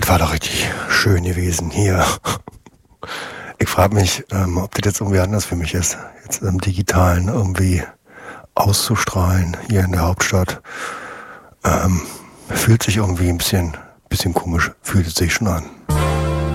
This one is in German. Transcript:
war doch richtig schön gewesen hier. Ich frage mich, ob das jetzt irgendwie anders für mich ist, jetzt im Digitalen irgendwie auszustrahlen hier in der Hauptstadt. Fühlt sich irgendwie ein bisschen komisch, fühlt es sich schon an.